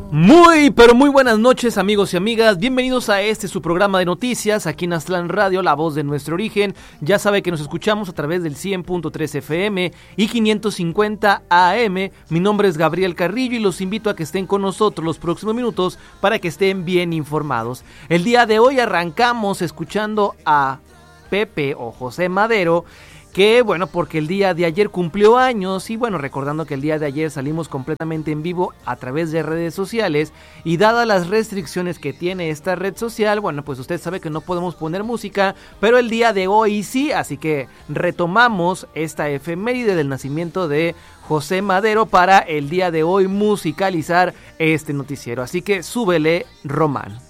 Muy, pero muy buenas noches, amigos y amigas. Bienvenidos a su programa de noticias aquí en Aztlán Radio, la voz de nuestro origen. Ya sabe que nos escuchamos a través del 100.3 FM y 550 AM. Mi nombre es Gabriel Carrillo y los invito a que estén con nosotros los próximos minutos para que estén bien informados. El día de hoy arrancamos escuchando a Pepe o José Madero, que bueno, porque el día de ayer cumplió años y bueno, recordando que el día de ayer salimos completamente en vivo a través de redes sociales y dadas las restricciones que tiene esta red social, bueno, pues usted sabe que no podemos poner música, pero el día de hoy sí, así que retomamos esta efeméride del nacimiento de José Madero para el día de hoy musicalizar este noticiero, así que súbele, Román.